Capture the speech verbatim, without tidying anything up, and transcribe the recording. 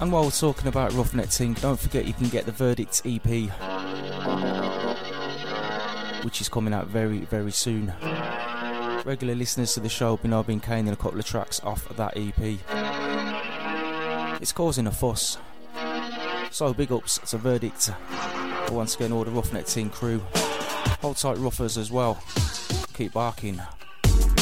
And while we're talking about Roughneck Ting, don't forget you can get the Verdict E P, which is coming out very, very soon. Regular listeners to the show know I've been caning a couple of tracks off of that E P. It's causing a fuss. So big ups to Verdict. But once again, all the Roughneck Ting crew. Hold tight, Roughers, as well. Keep barking.